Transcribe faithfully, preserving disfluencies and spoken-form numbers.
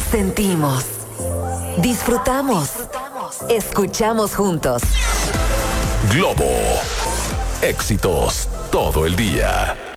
sentimos, disfrutamos, escuchamos juntos. Globo. Éxitos todo el día.